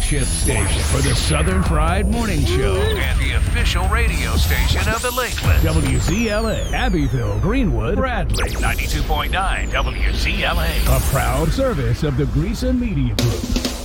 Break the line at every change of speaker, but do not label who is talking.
flagship station for the Southern Fried Morning Show
And the official radio station of the Lakeland.
WZLA, Abbeville, Greenwood, Bradley.
92.9 WZLA.
A proud service of the Greason Media Group.